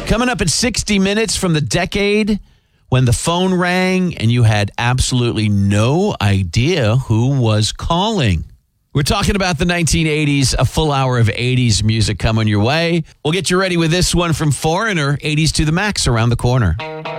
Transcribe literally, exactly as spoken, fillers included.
Coming up at sixty minutes from the decade when the phone rang and you had absolutely no idea who was calling. We're talking about the nineteen eighties, a full hour of eighties music coming your way. We'll get you ready with this one from Foreigner, eighties to the max around the corner.